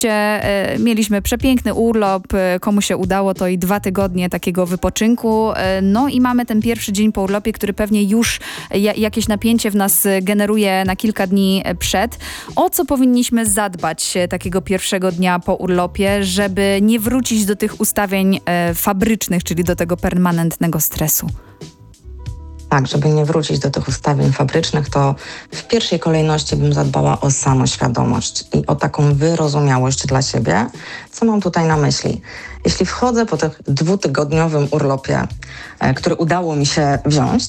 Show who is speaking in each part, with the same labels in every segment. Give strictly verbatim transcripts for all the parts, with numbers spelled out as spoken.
Speaker 1: E, Mieliśmy przepiękny urlop, e, komu się udało, to i dwa tygodnie takiego wypoczynku. E, No i mamy ten pierwszy dzień po urlopie, który pewnie już ja, jakieś napięcie w nas generuje na kilka dni przed. O co powinniśmy zadbać e, takiego pierwszego dnia po urlopie, żeby nie wrócić do tych ustawień e, fabrycznych, czyli do tego permanentnego stresu?
Speaker 2: Tak, żeby nie wrócić do tych ustawień fabrycznych, to w pierwszej kolejności bym zadbała o samoświadomość i o taką wyrozumiałość dla siebie. Co mam tutaj na myśli? Jeśli wchodzę po tym dwutygodniowym urlopie, e, który udało mi się wziąć,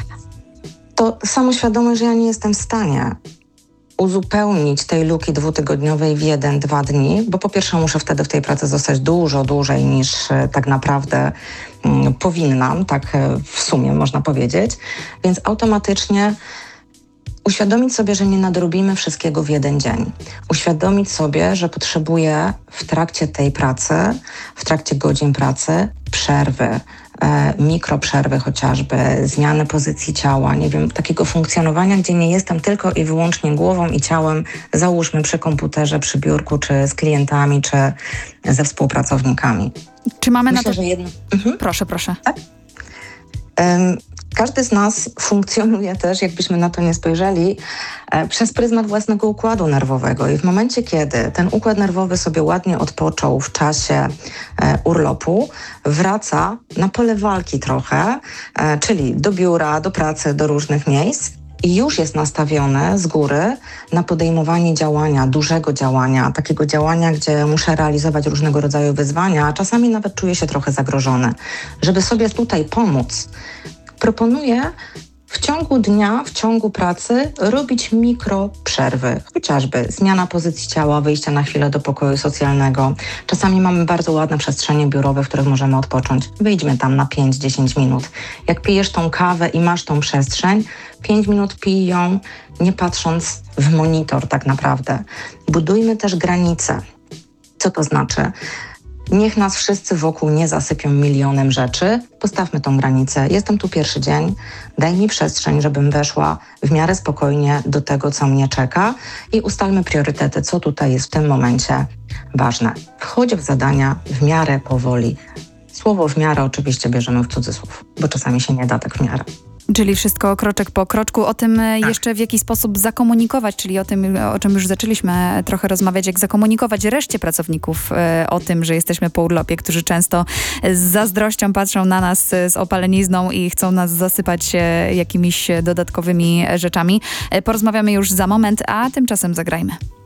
Speaker 2: to samoświadomość, że ja nie jestem w stanie uzupełnić tej luki dwutygodniowej w jeden, dwa dni, bo po pierwsze muszę wtedy w tej pracy zostać dużo dłużej niż e, tak naprawdę mm, powinnam, tak e, w sumie można powiedzieć, więc automatycznie uświadomić sobie, że nie nadrobimy wszystkiego w jeden dzień. Uświadomić sobie, że potrzebuję w trakcie tej pracy, w trakcie godzin pracy przerwy, e, mikroprzerwy chociażby, zmiany pozycji ciała, nie wiem, takiego funkcjonowania, gdzie nie jestem tylko i wyłącznie głową i ciałem, załóżmy przy komputerze, przy biurku, czy z klientami, czy ze współpracownikami.
Speaker 1: Czy mamy
Speaker 2: Myślę,
Speaker 1: na to...
Speaker 2: że jedno... Mhm.
Speaker 1: Proszę, proszę.
Speaker 2: Tak? Um, Każdy z nas funkcjonuje też, jakbyśmy na to nie spojrzeli, e, przez pryzmat własnego układu nerwowego. I w momencie, kiedy ten układ nerwowy sobie ładnie odpoczął w czasie e, urlopu, wraca na pole walki trochę, e, czyli do biura, do pracy, do różnych miejsc. I już jest nastawione z góry na podejmowanie działania, dużego działania, takiego działania, gdzie muszę realizować różnego rodzaju wyzwania, a czasami nawet czuję się trochę zagrożony. Żeby sobie tutaj pomóc, proponuję w ciągu dnia, w ciągu pracy robić mikro przerwy. Chociażby zmiana pozycji ciała, wyjście na chwilę do pokoju socjalnego. Czasami mamy bardzo ładne przestrzenie biurowe, w których możemy odpocząć. Wyjdźmy tam na pięć do dziesięciu minut. Jak pijesz tą kawę i masz tą przestrzeń, pięć minut pij ją, nie patrząc w monitor tak naprawdę. Budujmy też granice. Co to znaczy? Niech nas wszyscy wokół nie zasypią milionem rzeczy. Postawmy tą granicę. Jestem tu pierwszy dzień. Daj mi przestrzeń, żebym weszła w miarę spokojnie do tego, co mnie czeka i ustalmy priorytety, co tutaj jest w tym momencie ważne. Wchodź w zadania w miarę powoli. Słowo w miarę oczywiście bierzemy w cudzysłów, bo czasami się nie da tak w miarę.
Speaker 1: Czyli wszystko kroczek po kroczku. O tym tak. Jeszcze w jaki sposób zakomunikować, czyli o tym, o czym już zaczęliśmy trochę rozmawiać, jak zakomunikować reszcie pracowników o tym, że jesteśmy po urlopie, którzy często z zazdrością patrzą na nas z opalenizną i chcą nas zasypać jakimiś dodatkowymi rzeczami. Porozmawiamy już za moment, a tymczasem zagrajmy.